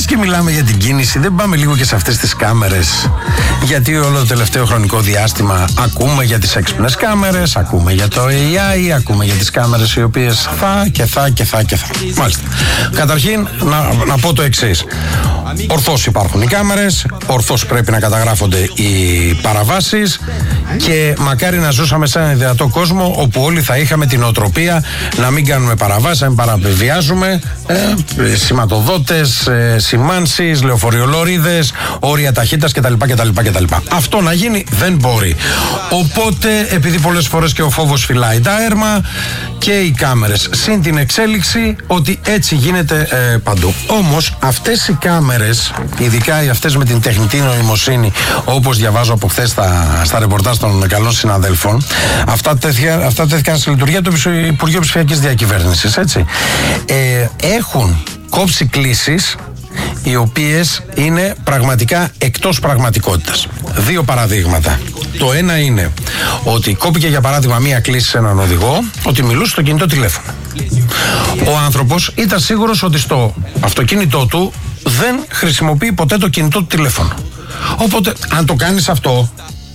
και μιλάμε για την κίνηση, δεν πάμε λίγο και σε αυτές τις κάμερες? Γιατί όλο το τελευταίο χρονικό διάστημα ακούμε για τις έξυπνες κάμερες, ακούμε για το AI, ακούμε για τις κάμερες οι οποίες θα. Μάλιστα. Καταρχήν να πω το εξής. Ορθώς υπάρχουν οι κάμερες, ορθώς πρέπει να καταγράφονται οι παραβάσεις και μακάρι να ζούσαμε σε έναν ιδεατό κόσμο όπου όλοι θα είχαμε την οτροπία να μην κάνουμε παραβάσεις, να μην παραβιάζουμε σηματοδότες, σημάνσεις, λεωφοριολόριδες, όρια ταχύτητας κτλ. Αυτό να γίνει δεν μπορεί. Οπότε, επειδή πολλές φορές και ο φόβος φυλάει τα έρμα, και οι κάμερες συν την εξέλιξη ότι έτσι γίνεται παντού. Όμως αυτές οι κάμερες, ειδικά αυτές με την τεχνητή νοημοσύνη, όπως διαβάζω από χθες στα ρεπορτάζ των καλών συναδέλφων, αυτά τέθηκαν σε λειτουργία του Υπουργείου Ψηφιακής Διακυβέρνησης, έτσι. Έχουν κόψει κλήσεις οι οποίες είναι πραγματικά εκτός πραγματικότητας. Δύο παραδείγματα. Το ένα είναι ότι κόπηκε για παράδειγμα μία κλήση σε έναν οδηγό ότι μιλούσε στο κινητό τηλέφωνο. Ο άνθρωπος ήταν σίγουρος ότι στο αυτοκίνητό του δεν χρησιμοποιεί ποτέ το κινητό του τηλέφωνο. Οπότε αν το κάνεις αυτό,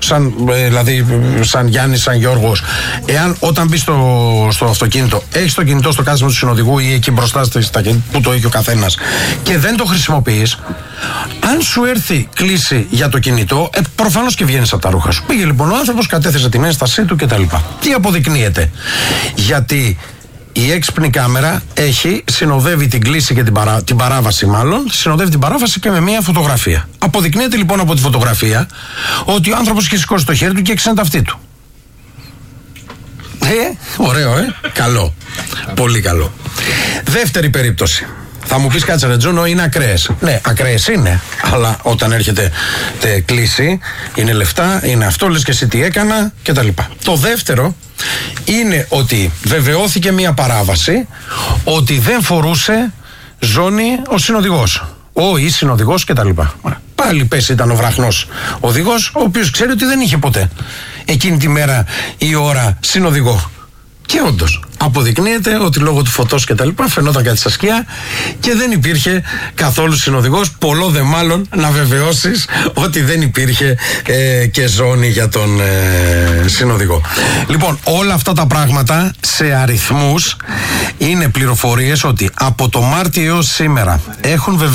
σαν Γιάννης, σαν Γιώργος, εάν όταν μπει στο αυτοκίνητο, έχεις το κινητό στο κάθισμα του συνοδηγού ή εκεί μπροστά που το έχει ο καθένας και δεν το χρησιμοποιείς, αν σου έρθει κλήση για το κινητό, προφανώς και βγαίνεις από τα ρούχα σου. Πήγε λοιπόν ο άνθρωπος, κατέθεσε την ένστασή του κτλ. Τι αποδεικνύεται? Γιατί η έξυπνη κάμερα συνοδεύει την κλήση και την παράβαση συνοδεύει την παράβαση και με μια φωτογραφία. Αποδεικνύεται λοιπόν από τη φωτογραφία ότι ο άνθρωπος είχε σηκώσει το χέρι του και έξανε τα αυτή του. Ωραίο, καλό. Πολύ καλό. Δεύτερη περίπτωση. Θα μου πεις, κάτσε ρε Τζούνο, είναι ακραίες. Ναι, ακραίες είναι, αλλά όταν έρχεται κλήση, είναι λεφτά, είναι αυτό, λες και εσύ τι έκανα κτλ. Το δεύτερο είναι ότι βεβαιώθηκε μια παράβαση ότι δεν φορούσε ζώνη ο συνοδηγός. Ή συνοδηγός κτλ. Πάλι πες ήταν ο βραχνός οδηγός, ο οποίος ξέρει ότι δεν είχε ποτέ εκείνη τη μέρα η ώρα συνοδηγό. Και όντως αποδεικνύεται ότι λόγω του φωτός και τα λοιπά φαινόταν κάτι στα σκιά και δεν υπήρχε καθόλου συνοδηγός. Πολλό δε μάλλον να βεβαιώσεις ότι δεν υπήρχε και ζώνη για τον συνοδηγό. Λοιπόν, όλα αυτά τα πράγματα σε αριθμούς είναι πληροφορίες ότι από το Μάρτιο έως σήμερα έχουν